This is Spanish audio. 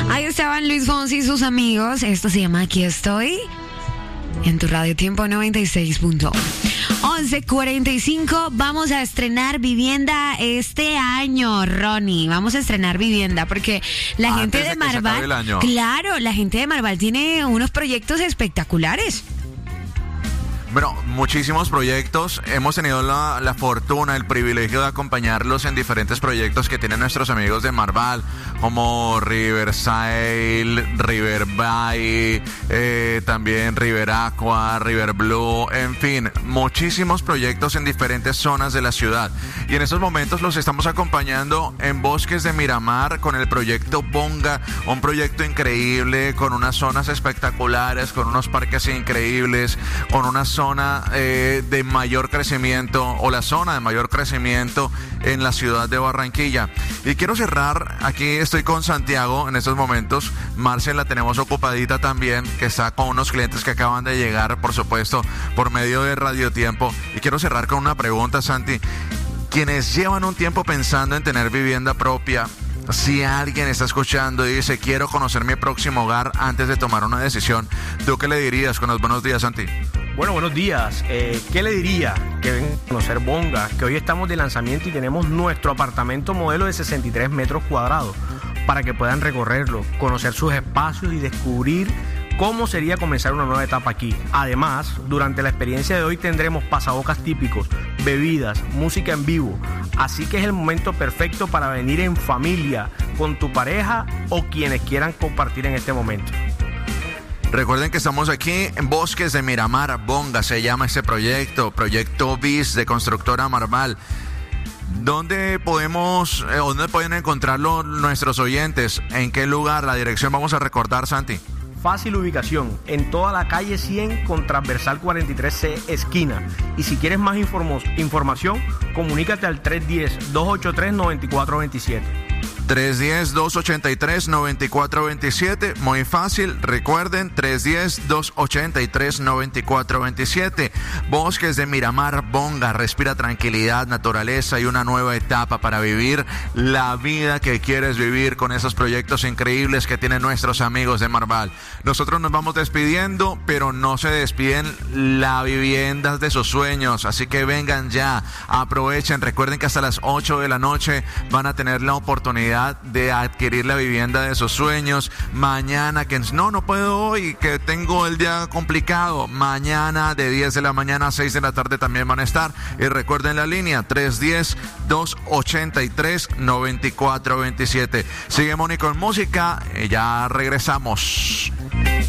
Ahí estaban Luis Fonsi y sus amigos. Esto se llama Aquí Estoy. En tu Radio Tiempo 96.1. 11:45. Vamos a estrenar vivienda este año, Ronnie. Vamos a estrenar vivienda porque la gente de Marval. Claro, la gente de Marval tiene unos proyectos espectaculares. Bueno, muchísimos proyectos. Hemos tenido la fortuna, el privilegio de acompañarlos en diferentes proyectos que tienen nuestros amigos de Marval, como Riverside, River Bay, también River Aqua, River Blue, en fin, muchísimos proyectos en diferentes zonas de la ciudad. Y en estos momentos los estamos acompañando en Bosques de Miramar con el proyecto Bonga, un proyecto increíble, con unas zonas espectaculares, con unos parques increíbles, con una zona de mayor crecimiento, o la zona de mayor crecimiento en la ciudad de Barranquilla. Y quiero cerrar, aquí estoy con Santiago en estos momentos. Marcel la tenemos ocupadita también, que está con unos clientes que acaban de llegar, por supuesto, por medio de Radio Tiempo. Y quiero cerrar con una pregunta, Santi. Quienes llevan un tiempo pensando en tener vivienda propia, si alguien está escuchando y dice, quiero conocer mi próximo hogar antes de tomar una decisión, ¿tú qué le dirías? Con los buenos días, Santi. Bueno, buenos días. ¿Qué le diría? Que vengan a conocer Bonga, que hoy estamos de lanzamiento y tenemos nuestro apartamento modelo de 63 metros cuadrados para que puedan recorrerlo, conocer sus espacios y descubrir cómo sería comenzar una nueva etapa aquí. Además, durante la experiencia de hoy tendremos pasabocas típicos, bebidas, música en vivo. Así que es el momento perfecto para venir en familia, con tu pareja o quienes quieran compartir en este momento. Recuerden que estamos aquí en Bosques de Miramar, Bonga se llama este proyecto, Proyecto BIS de Constructora Marval. ¿Dónde pueden encontrarlo nuestros oyentes? ¿En qué lugar? La dirección vamos a recordar, Santi. Fácil ubicación, en toda la calle 100 con transversal 43C esquina. Y si quieres más información, comunícate al 310-283-9427. 310-283-9427, muy fácil, recuerden, 310-283-9427. Bosques de Miramar, Bonga, respira tranquilidad, naturaleza y una nueva etapa para vivir la vida que quieres vivir con esos proyectos increíbles que tienen nuestros amigos de Marval. Nosotros nos vamos despidiendo, pero no se despiden las viviendas de sus sueños, así que vengan ya, aprovechen, recuerden que hasta las 8 de la noche van a tener la oportunidad de adquirir la vivienda de sus sueños. Mañana, que no puedo hoy, que tengo el día complicado, mañana de 10 de la mañana a 6 de la tarde también van a estar. Y recuerden la línea 310-283-9427. Sigue Moni con música y ya regresamos.